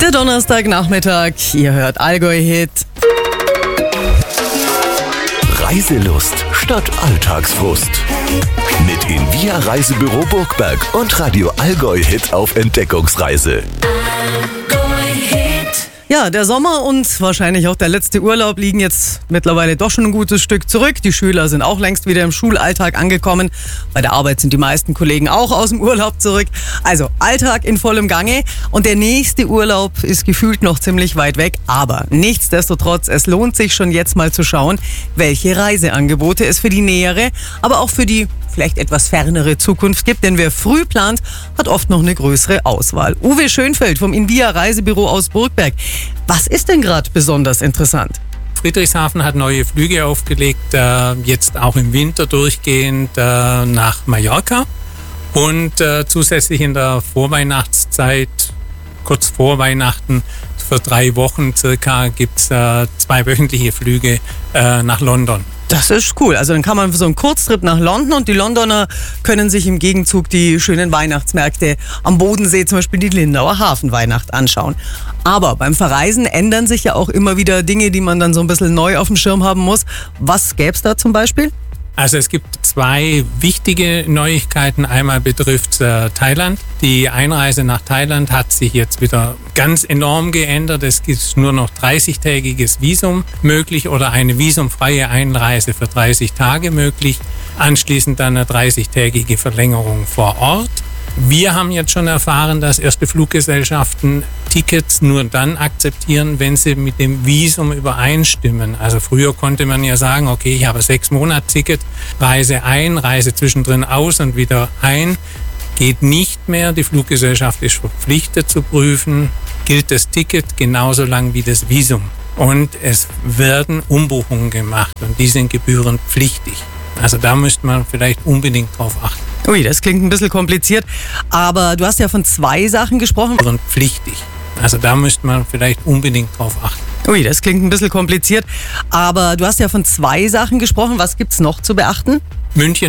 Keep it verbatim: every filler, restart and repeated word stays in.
Der Donnerstagnachmittag, ihr hört Allgäu-Hit. Reiselust statt Alltagsfrust. Mit Invia Reisebüro Burgberg und Radio Allgäu-Hit auf Entdeckungsreise. Ja, der Sommer und wahrscheinlich auch der letzte Urlaub liegen jetzt mittlerweile doch schon ein gutes Stück zurück. Die Schüler sind auch längst wieder im Schulalltag angekommen. Bei der Arbeit sind die meisten Kollegen auch aus dem Urlaub zurück. Also Alltag in vollem Gange und der nächste Urlaub ist gefühlt noch ziemlich weit weg. Aber nichtsdestotrotz, es lohnt sich schon jetzt mal zu schauen, welche Reiseangebote es für die nähere, aber auch für die vielleicht etwas fernere Zukunft gibt. Denn wer früh plant, hat oft noch eine größere Auswahl. Uwe Schönfeld vom Invia Reisebüro aus Burgberg. Was ist denn gerade besonders interessant? Friedrichshafen hat neue Flüge aufgelegt, äh, jetzt auch im Winter durchgehend äh, nach Mallorca und äh, zusätzlich in der Vorweihnachtszeit, kurz vor Weihnachten, für drei Wochen circa gibt es äh, zwei wöchentliche Flüge äh, nach London. Das ist cool. Also dann kann man für so einen Kurztrip nach London und die Londoner können sich im Gegenzug die schönen Weihnachtsmärkte am Bodensee, zum Beispiel die Lindauer Hafenweihnacht, anschauen. Aber beim Verreisen ändern sich ja auch immer wieder Dinge, die man dann so ein bisschen neu auf dem Schirm haben muss. Was gäbe es da zum Beispiel? Also es gibt zwei wichtige Neuigkeiten. Einmal betrifft äh, Thailand. Die Einreise nach Thailand hat sich jetzt wieder ganz enorm geändert. Es gibt nur noch dreißigtägiges Visum möglich oder eine visumfreie Einreise für dreißig Tage möglich. Anschließend dann eine dreißigtägige Verlängerung vor Ort. Wir haben jetzt schon erfahren, dass erste Fluggesellschaften Tickets nur dann akzeptieren, wenn sie mit dem Visum übereinstimmen. Also früher konnte man ja sagen, okay, ich habe sechs Monate Ticket, reise ein, reise zwischendrin aus und wieder ein. Geht nicht mehr. Die Fluggesellschaft ist verpflichtet zu prüfen, gilt das Ticket genauso lang wie das Visum. Und es werden Umbuchungen gemacht und die sind gebührenpflichtig. Also da müsste man vielleicht unbedingt drauf achten. Ui, das klingt ein bisschen kompliziert, aber du hast ja von zwei Sachen gesprochen. Pflichtig. Also da müsste man vielleicht unbedingt drauf achten. Ui, das klingt ein bisschen kompliziert, aber du hast ja von zwei Sachen gesprochen. Was gibt's noch zu beachten? München